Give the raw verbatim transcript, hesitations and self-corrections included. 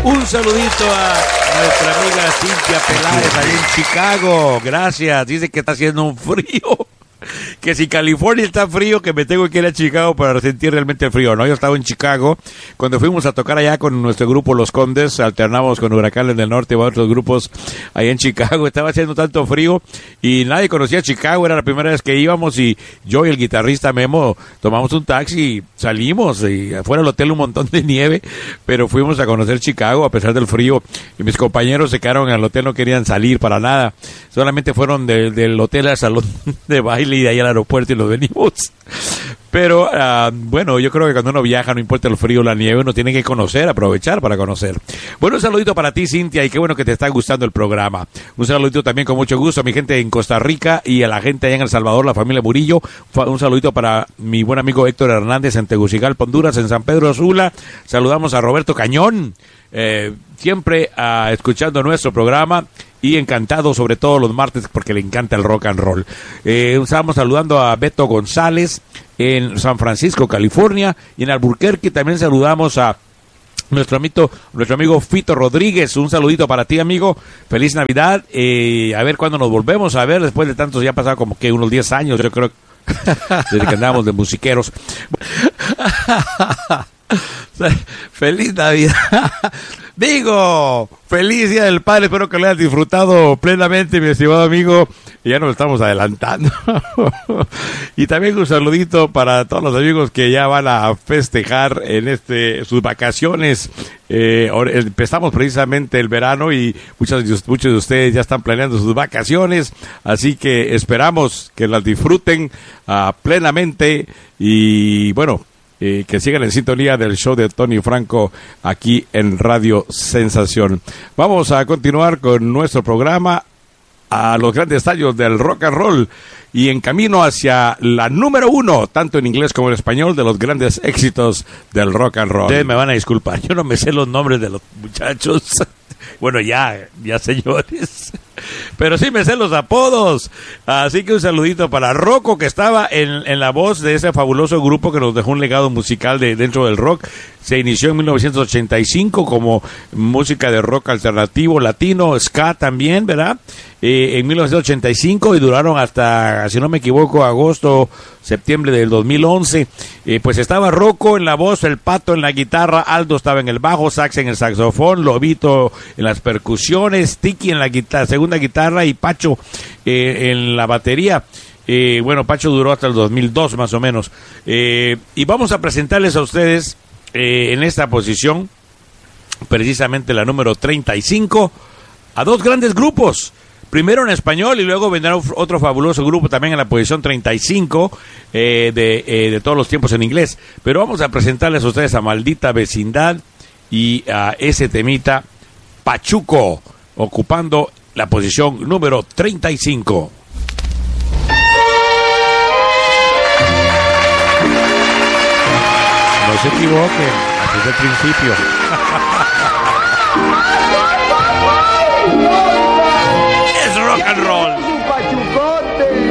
Un saludito a nuestra amiga Cintia Peláez allá en Chicago. Gracias. Dice que está haciendo un frío. Que si California está frío, que me tengo que ir a Chicago para sentir realmente el frío, ¿no? Yo estaba en Chicago, cuando fuimos a tocar allá con nuestro grupo Los Condes, alternamos con Huracanes del Norte y otros grupos allá en Chicago, estaba haciendo tanto frío y nadie conocía Chicago, era la primera vez que íbamos y yo y el guitarrista Memo tomamos un taxi, salimos y afuera del hotel un montón de nieve, pero fuimos a conocer Chicago a pesar del frío y mis compañeros se quedaron en el hotel, no querían salir para nada, solamente fueron de, del hotel al salón de baile y de ahí al aeropuerto y nos venimos. Pero uh, bueno, yo creo que cuando uno viaja, no importa el frío o la nieve, uno tiene que conocer, aprovechar para conocer. Bueno, un saludito para ti, Cintia, y qué bueno que te está gustando el programa. Un saludito también con mucho gusto a mi gente en Costa Rica y a la gente allá en El Salvador, la familia Murillo. Un saludito para mi buen amigo Héctor Hernández en Tegucigalpa, Honduras, en San Pedro Sula. Saludamos a Roberto Cañón, eh, siempre uh, escuchando nuestro programa. Y encantado, sobre todo los martes, porque le encanta el rock and roll. Eh, estamos saludando a Beto González en San Francisco, California. Y en Albuquerque también saludamos a nuestro amigo, nuestro amigo Fito Rodríguez. Un saludito para ti, amigo. Feliz Navidad. Eh, a ver cuándo nos volvemos a ver. Después de tantos, ya ha pasado como que unos diez años, yo creo, desde que andamos de musiqueros. Feliz Navidad. Digo, feliz Día del Padre, espero que lo hayas disfrutado plenamente, mi estimado amigo, y ya nos estamos adelantando. Y también un saludito para todos los amigos que ya van a festejar en este sus vacaciones. Eh, empezamos precisamente el verano y muchos, muchos de ustedes ya están planeando sus vacaciones, así que esperamos que las disfruten uh, plenamente y bueno, Eh, que sigan en sintonía del show de Tony Franco aquí en Radio Sensación. Vamos a continuar con nuestro programa a los grandes tallos del rock and roll y en camino hacia la número uno, tanto en inglés como en español, de los grandes éxitos del rock and roll. Ustedes me van a disculpar, yo no me sé los nombres de los muchachos. Bueno, ya, ya señores. Pero sí me sé los apodos. Así que un saludito para Rocco, que estaba en, en la voz de ese fabuloso grupo que nos dejó un legado musical de dentro del rock. Se inició en mil novecientos ochenta y cinco como música de rock alternativo, latino, ska también, ¿verdad? Eh, en mil novecientos ochenta y cinco y duraron hasta, si no me equivoco, agosto, septiembre del dos mil once. Eh, pues estaba Rocco en la voz, el Pato en la guitarra, Aldo estaba en el bajo, Sax en el saxofón, Lobito en las percusiones, Tiki en la guitarra, segunda guitarra y Pacho eh, en la batería. Eh, bueno, Pacho duró hasta el dos mil dos más o menos. Eh, y vamos a presentarles a ustedes eh, en esta posición, precisamente la número treinta y cinco, a dos grandes grupos. Primero en español y luego vendrá otro fabuloso grupo también en la posición treinta y cinco eh, de, eh, de todos los tiempos en inglés. Pero vamos a presentarles a ustedes a Maldita Vecindad y a ese temita Pachuco, ocupando la posición número treinta y cinco. No se equivoquen, así es el principio. Es rock and roll.